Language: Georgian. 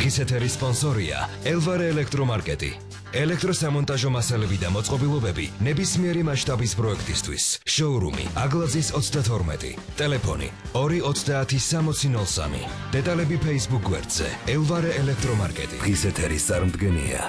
დღის ეთერის სპონსორია ელვარე ელექტრომარკეტი. ელექტროსამონტაჟო მასალები და მოწყობილობები ნებისმიერი მასშტაბის პროექტისთვის. შოურუმი აგლაძის 32. ტელეფონი 230 6003. დეტალები Facebook გვერდზე ელვარე ელექტრომარკეტი. დღის ეთერის წარმდგენია